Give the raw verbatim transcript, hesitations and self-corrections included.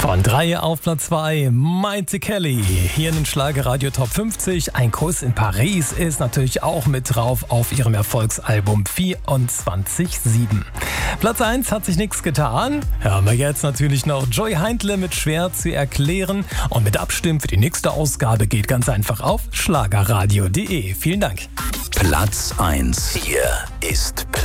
Von drei auf Platz zwei, Maite Kelly. Hier in den Schlagerradio Top fünfzig. Ein Kuss in Paris ist natürlich auch mit drauf auf ihrem Erfolgsalbum vierundzwanzig sieben. Platz eins hat sich nichts getan. Hören wir jetzt natürlich noch Joy Heindle mit Schwer zu erklären. Und mit Abstimmen für die nächste Ausgabe geht ganz einfach auf schlagerradio punkt de. Vielen Dank. Platz eins. Hier ist Platz